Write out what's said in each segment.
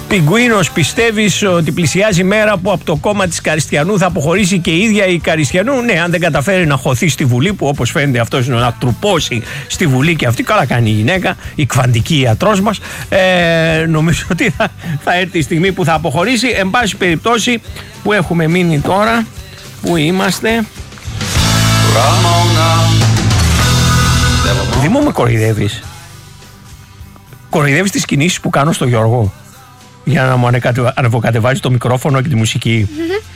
Πιγκουίνος, πιστεύεις ότι πλησιάζει η μέρα που από το κόμμα της Καριστιανού θα αποχωρήσει και η ίδια η Καριστιανού? Ναι, αν δεν καταφέρει να χωθεί στη Βουλή, που όπως φαίνεται αυτός είναι να τρουπώσει στη Βουλή και αυτή, καλά κάνει η γυναίκα, η κβαντική ιατρός μας. Νομίζω ότι θα έρθει η στιγμή που θα αποχωρήσει. Εν πάση περιπτώσει, που έχουμε μείνει τώρα, που είμαστε. Δημό, με κοροϊδεύεις. Κοροϊδεύεις τις κινήσεις που κάνω στο Γιώργο για να μου ανεβοκατεβάζει το μικρόφωνο και τη μουσική.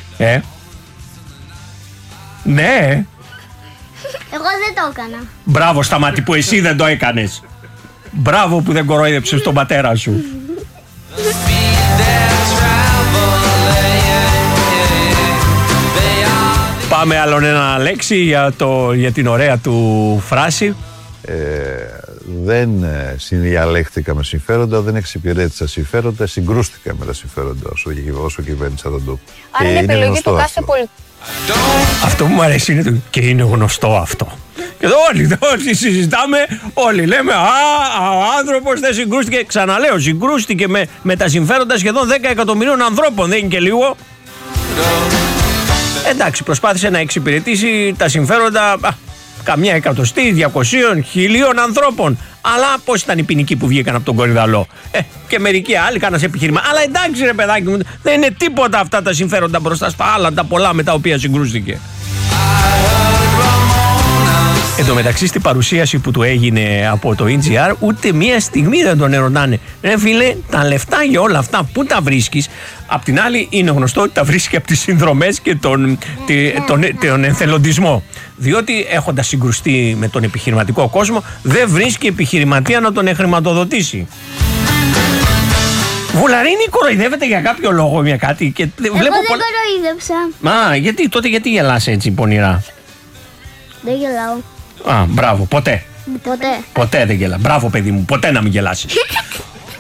Ναι. Εγώ δεν το έκανα. Μπράβο, Σταμάτη, που εσύ δεν το έκανες. Μπράβο που δεν κοροϊδεύσες τον πατέρα σου. Πάμε άλλον ένα λέξη για την ωραία του φράση. Δεν συνδιαλέχτηκα με συμφέροντα, δεν εξυπηρέτησα συμφέροντα, συγκρούστηκα με τα συμφέροντα όσο κυβέρνησα τον τόπο. Άρα είναι επιλογή του κάθε πολιτικού. Αυτό που μου αρέσει είναι και είναι γνωστό αυτό. Και εδώ όλοι συζητάμε, όλοι λέμε ο άνθρωπος δεν συγκρούστηκε. Ξαναλέω, συγκρούστηκε με τα συμφέροντα σχεδόν 10 εκατομμυρίων ανθρώπων, δεν είναι και λίγο. Εντάξει, προσπάθησε να εξυπηρετήσει τα συμφέροντα καμιά 100, 200, 1.000 ανθρώπων. Αλλά πώς ήταν οι ποινικοί που βγήκαν από τον Κορυδαλό? Και μερικοί άλλοι κάνανε επιχείρημα. Αλλά εντάξει, ρε παιδάκι μου, δεν είναι τίποτα αυτά τα συμφέροντα μπροστά στα άλλα τα πολλά με τα οποία συγκρούστηκε. Εν τω μεταξύ, στην παρουσίαση που του έγινε από το EGR, ούτε μία στιγμή δεν τον ερωτάνε. Ρε φίλε, τα λεφτά για όλα αυτά πού τα βρίσκεις? Απ' την άλλη, είναι γνωστό ότι τα βρίσκει από τις συνδρομές και τον εθελοντισμό. Διότι έχοντας συγκρουστεί με τον επιχειρηματικό κόσμο, δεν βρίσκει επιχειρηματία να τον εχρηματοδοτήσει. Βουλαρίνη, κοροϊδεύεται για κάποιο λόγο μια κάτι και Εγώ δεν κοροϊδεύσα. Γιατί γελάς έτσι πονηρά? Δεν γελάω. Μπράβο, ποτέ. Ποτέ. Ποτέ δεν γελά. Μπράβο, παιδί μου, ποτέ να μην γελάσεις.